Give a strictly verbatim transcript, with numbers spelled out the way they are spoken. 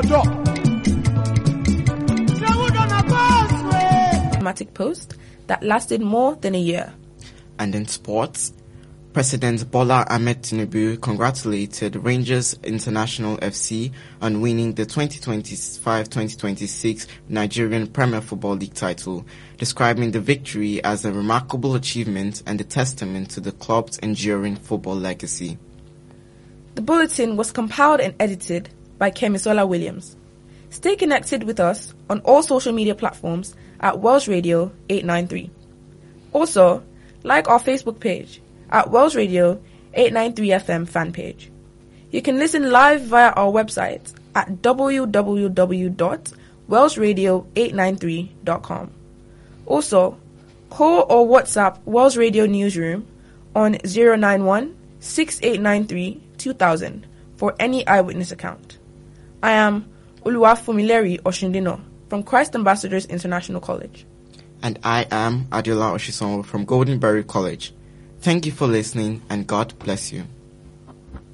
Dramatic post that lasted more than a year. And in sports, President Bola Ahmed Tinubu congratulated Rangers International F C on winning the twenty twenty-five twenty twenty-six Nigerian Premier Football League title, describing the victory as a remarkable achievement and a testament to the club's enduring football legacy. The bulletin was compiled and edited by Kemisola Williams. Stay connected with us on all social media platforms at Wells Radio eight ninety-three. Also, like our Facebook page at Wells Radio eight ninety-three F M fan page. You can listen live via our website at w w w dot wells radio eight ninety-three dot com. Also, call or WhatsApp Wells Radio Newsroom on zero nine one, six eight nine three, two thousand for any eyewitness account. I am Oluwafumileri Oshindino from Christ Ambassadors International College. And I am Adiola Oshisonwo from Goldenberry College. Thank you for listening and God bless you.